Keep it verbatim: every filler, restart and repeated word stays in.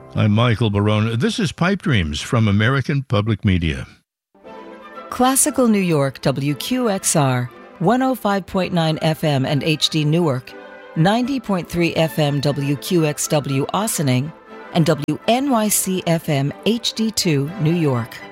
I'm Michael Barone. This is Pipe Dreams from American Public Media. Classical New York, W Q X R, one oh five point nine F M and H D Newark, ninety point three F M W Q X W Ossining, and W N Y C F M H D two New York.